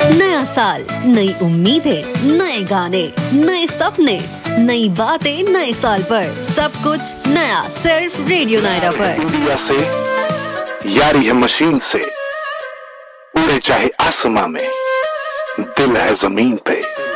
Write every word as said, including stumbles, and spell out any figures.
नया साल, नई उम्मीदें, नए गाने, नए सपने, नई बातें नए साल पर, सब कुछ नया सिर्फ रेडियो नायरा पर। इंडिया से यारी है मशीन से, उड़े चाहे आसमां में, दिल है जमीन पे।